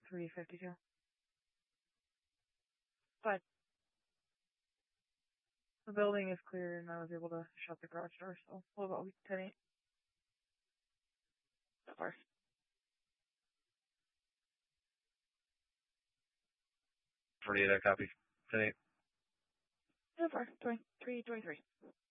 3:52. But the building is clear and I was able to shut the garage door, so what about 10:08 so far? 48, I copy. 10-8. So far, 23:23.